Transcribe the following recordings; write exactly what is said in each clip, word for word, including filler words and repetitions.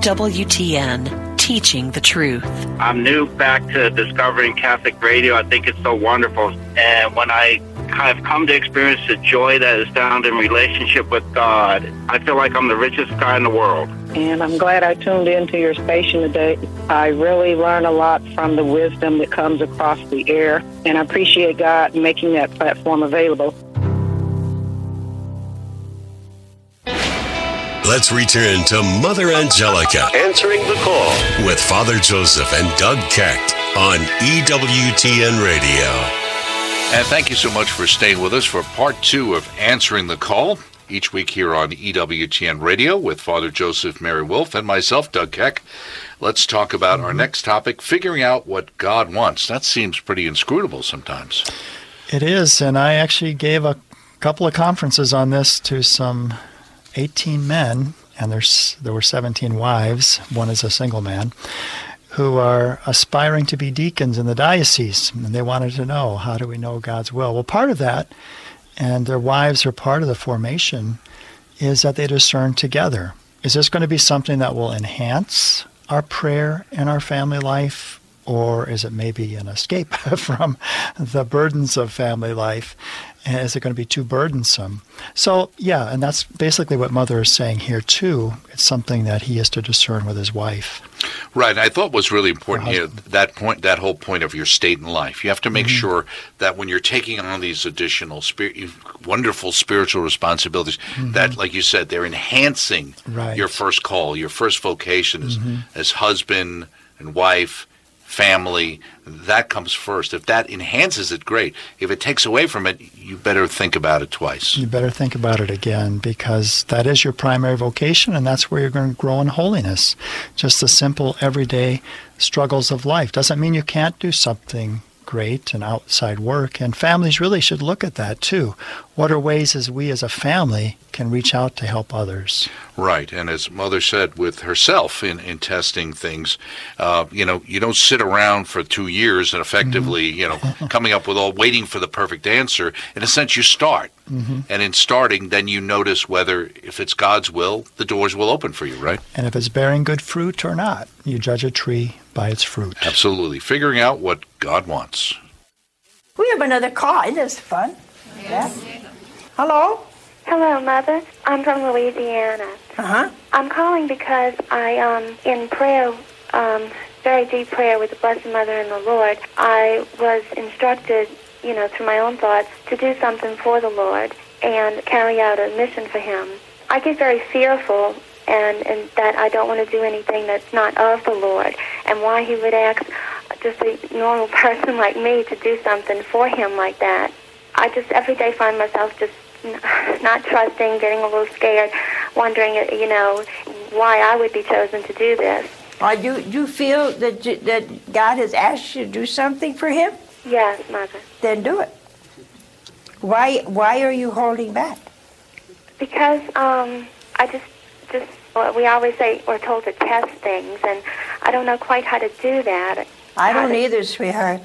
W T N, teaching the truth. I'm new back to discovering Catholic radio. I think it's so wonderful. And when I have come to experience the joy that is found in relationship with God, I feel like I'm the richest guy in the world. And I'm glad I tuned into your station today. I really learn a lot from the wisdom that comes across the air, and I appreciate God making that platform available. Let's return to Mother Angelica answering the call with Father Joseph and Doug Keck on E W T N Radio. And thank you so much for staying with us for part two of Answering the Call, each week here on E W T N Radio with Father Joseph Mary Wolf and myself, Doug Keck. Let's talk about mm-hmm. our next topic, figuring out what God wants. That seems pretty inscrutable sometimes. It is, and I actually gave a couple of conferences on this to some eighteen men, and there's there were seventeen wives. One is a single man, who are aspiring to be deacons in the diocese, and they wanted to know, how do we know God's will? Well, part of that, and their wives are part of the formation, is that they discern together. Is this going to be something that will enhance our prayer and our family life, or is it maybe an escape from the burdens of family life? Is it going to be too burdensome? So, yeah, and that's basically what Mother is saying here, too. It's something that he is to discern with his wife. Right. And I thought was really important here, that point, that whole point of your state in life. You have to make mm-hmm. sure that when you're taking on these additional spirit, wonderful spiritual responsibilities, mm-hmm. that, like you said, they're enhancing right. your first call, your first vocation as, mm-hmm. as husband and wife, family. That comes first. If that enhances it, great. If it takes away from it, you better think about it twice. You better think about it again, because that is your primary vocation, and that's where you're going to grow in holiness. Just the simple, everyday struggles of life. Doesn't mean you can't do something great and outside work, and families really should look at that too. What are ways as we as a family can reach out to help others? Right, and as Mother said with herself in, in testing things, uh, you know, you don't sit around for two years and effectively, mm-hmm. you know, coming up with all, waiting for the perfect answer. In a sense, you start. Mm-hmm. And in starting, then you notice whether, if it's God's will, the doors will open for you, right? And if it's bearing good fruit or not. You judge a tree by its fruit. Absolutely. Figuring out what God wants. We have another call. Isn't this fun? Yes. Yeah. Hello? Hello, Mother. I'm from Louisiana. Uh-huh. I'm calling because I, um, in prayer, um, very deep prayer with the Blessed Mother and the Lord, I was instructed, you know, through my own thoughts, to do something for the Lord and carry out a mission for Him. I get very fearful and, and that I don't want to do anything that's not of the Lord, and why He would ask just a normal person like me to do something for Him like that. I just every day find myself just not trusting, getting a little scared, wondering, you know, why I would be chosen to do this. Or do you feel that you, that God has asked you to do something for Him? Yes, Mother. Then do it. Why Why are you holding back? Because um, I just, just well, we always say we're told to test things, and I don't know quite how to do that. I don't either, sweetheart.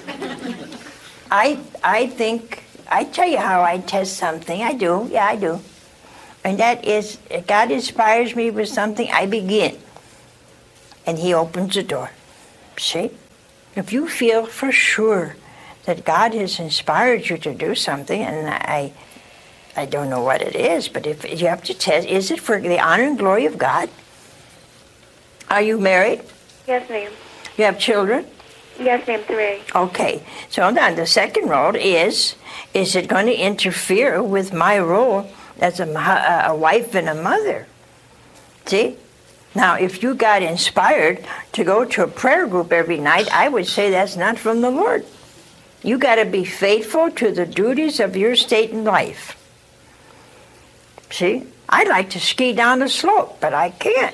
I I think, I tell you how I test something. I do, yeah, I do. And that is, if God inspires me with something, I begin. And He opens the door. See? If you feel for sure that God has inspired you to do something, and I I don't know what it is, but if you have to test, is it for the honor and glory of God? Are you married? Yes, ma'am. You have children? Yes, ma'am, three. Okay. So now the second role is, is it going to interfere with my role as a, a wife and a mother? See? Now, if you got inspired to go to a prayer group every night, I would say that's not from the Lord. You got to be faithful to the duties of your state in life. See? I'd like to ski down the slope, but I can't.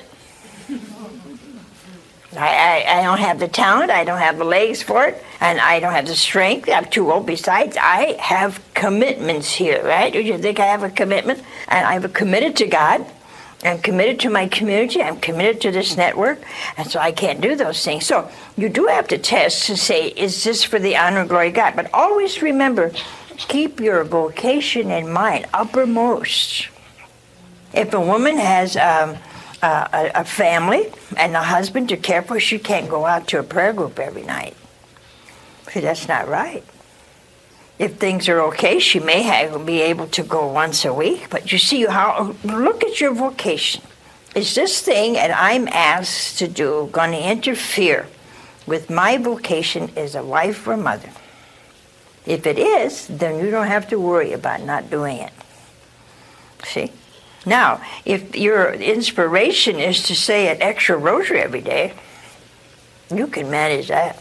I, I, I don't have the talent, I don't have the legs for it, and I don't have the strength. I'm too old. Besides, I have commitments here, right? You think I have a commitment? And I'm committed to God. I'm committed to my community. I'm committed to this network. And so I can't do those things. So you do have to test to say, is this for the honor and glory of God? But always remember, keep your vocation in mind, uppermost. If a woman has um, uh, a, a family and a husband to care for, she can't go out to a prayer group every night. See, that's not right. If things are okay, she may have, be able to go once a week. But you see, how look at your vocation. Is this thing that I'm asked to do going to interfere with my vocation as a wife or mother? If it is, then you don't have to worry about not doing it. See? Now, if your inspiration is to say an extra rosary every day, you can manage that.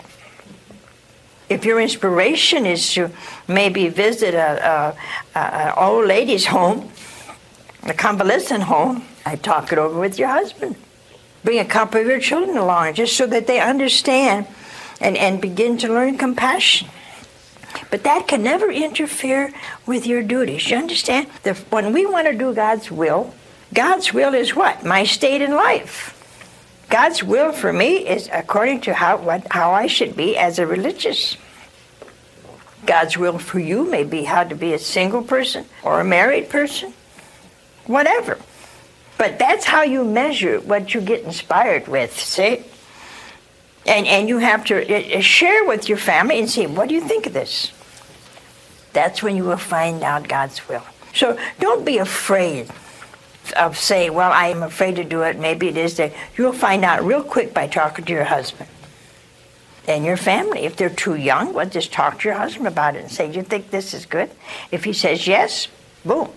If your inspiration is to maybe visit a, a, a, a old lady's home, a convalescent home, I talk it over with your husband. Bring a couple of your children along just so that they understand and, and begin to learn compassion. But that can never interfere with your duties. You understand? The, when we want to do God's will, God's will is what? My state in life. God's will for me is according to how what how I should be as a religious. God's will for you may be how to be a single person or a married person, whatever. But that's how you measure what you get inspired with, see? And and you have to uh, share with your family and say, what do you think of this? That's when you will find out God's will. So don't be afraid of saying, well, I am afraid to do it. Maybe it is that you'll find out real quick by talking to your husband and your family. If they're too young, well, just talk to your husband about it and say, do you think this is good? If he says yes, boom,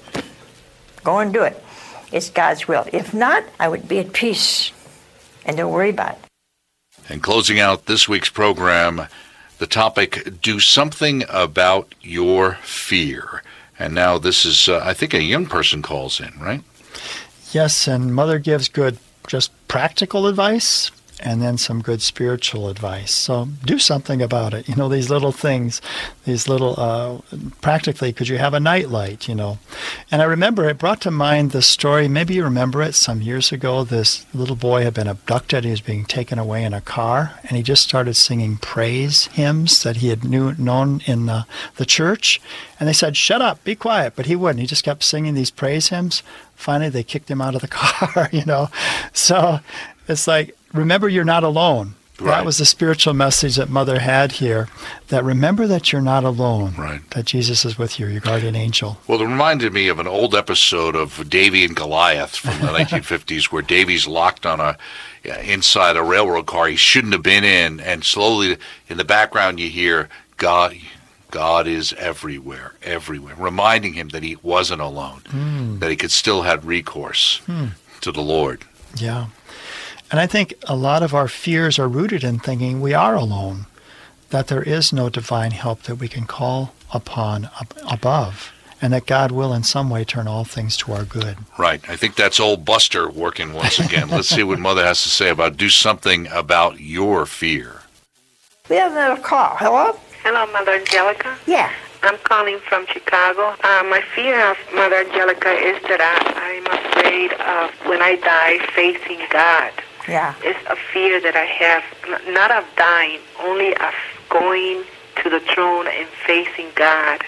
go and do it. It's God's will. If not, I would be at peace and don't worry about it. And closing out this week's program, the topic, do something about your fear. And now this is, uh, I think a young person calls in, right? Yes, and Mother gives good, just practical advice and then some good spiritual advice. So do something about it. You know, these little things, these little, uh, practically, could you have a nightlight, you know? And I remember it brought to mind the story, maybe you remember it, some years ago, this little boy had been abducted. He was being taken away in a car, and he just started singing praise hymns that he had knew, known in the, the church. And they said, shut up, be quiet. But he wouldn't. He just kept singing these praise hymns. Finally, they kicked him out of the car, you know? So it's like, remember you're not alone. Right. That was the spiritual message that Mother had here, that remember that you're not alone, right. That Jesus is with you, your guardian angel. Well, it reminded me of an old episode of Davy and Goliath from the nineteen fifties where Davy's locked on a inside a railroad car he shouldn't have been in, and slowly in the background you hear, God, God is everywhere, everywhere, reminding him that he wasn't alone, mm. that he could still have recourse mm. to the Lord. Yeah. And I think a lot of our fears are rooted in thinking we are alone, that there is no divine help that we can call upon up above, and that God will in some way turn all things to our good. Right. I think that's old Buster working once again. Let's see what Mother has to say about do something about your fear. We have another call. Hello? Hello, Mother Angelica. Yeah. I'm calling from Chicago. Uh, my fear of Mother Angelica is that I, I'm afraid of when I die facing God. Yeah. It's a fear that I have, not of dying, only of going to the throne and facing God.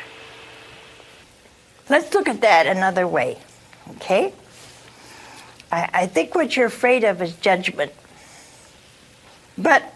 Let's look at that another way, okay? I, I think what you're afraid of is judgment. But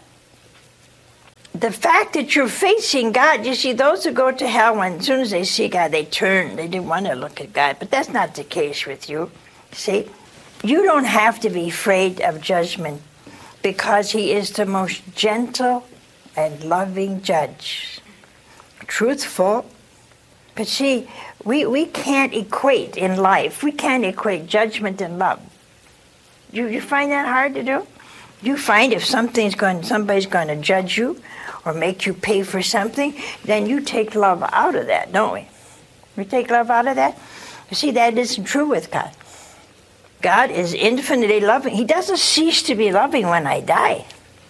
the fact that you're facing God, you see, those who go to hell, when as soon as they see God, they turn. They didn't want to look at God. But that's not the case with you, see? You don't have to be afraid of judgment because he is the most gentle and loving judge. Truthful. But see, we, we can't equate in life. We can't equate judgment and love. You, you find that hard to do? You find if something's going, somebody's going to judge you or make you pay for something, then you take love out of that, don't we? We take love out of that? You see, that isn't true with God. God is infinitely loving. He doesn't cease to be loving when I die.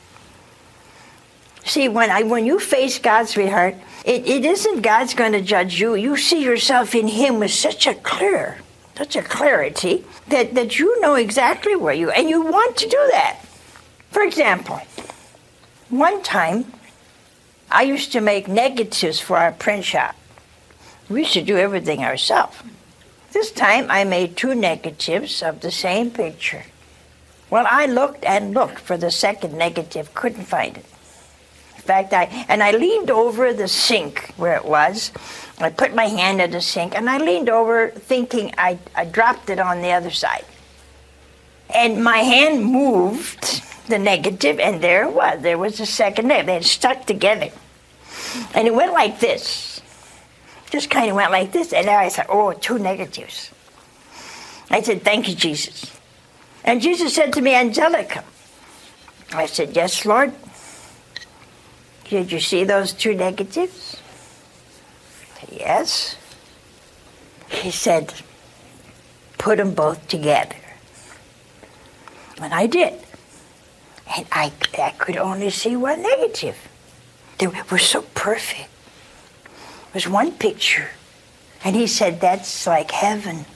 See, when I when you face God, sweetheart, it, it isn't God's going to judge you. You see yourself in him with such a clear, such a clarity that, that you know exactly where you are, and you want to do that. For example, one time, I used to make negatives for our print shop. We used to do everything ourselves. This time I made two negatives of the same picture. Well, I looked and looked for the second negative, couldn't find it. In fact, I and I leaned over the sink where it was. I put my hand in the sink, and I leaned over thinking I, I dropped it on the other side. And my hand moved the negative, and there it was. There was the second negative. They had stuck together. And it went like this. Just kind of went like this. And there I said, oh, two negatives. I said, thank you, Jesus. And Jesus said to me, Angelica. I said, yes, Lord. Did you see those two negatives? I said, yes. He said, put them both together. And I did. And I, I could only see one negative. They were so perfect. There was one picture. And he said, that's like heaven.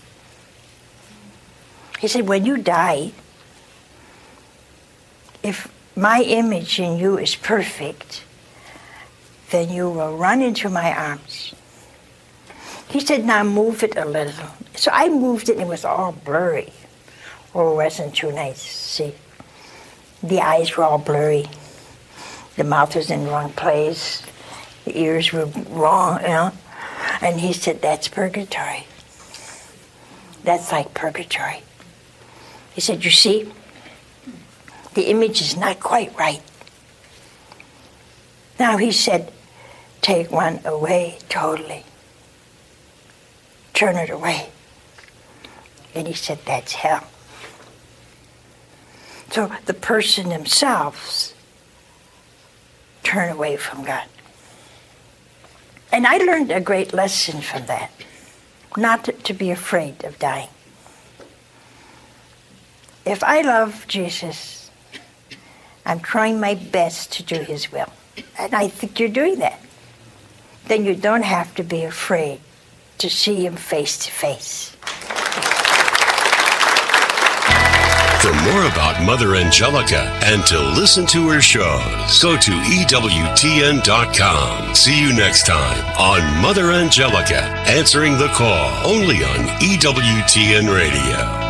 He said, when you die, if my image in you is perfect, then you will run into my arms. He said, now move it a little. So I moved it, and it was all blurry. Oh, it wasn't too nice. See, the eyes were all blurry. The mouth was in the wrong place. The ears were wrong, you know. And he said, that's purgatory. That's like purgatory. He said, you see, the image is not quite right. Now he said, take one away totally. Turn it away. And he said, that's hell. So the person themselves turn away from God. And I learned a great lesson from that. Not to, to be afraid of dying. If I love Jesus, I'm trying my best to do his will. And I think you're doing that. Then you don't have to be afraid to see him face to face. For more about Mother Angelica and to listen to her shows, go to E W T N dot com. See you next time on Mother Angelica, answering the call, only on E W T N Radio.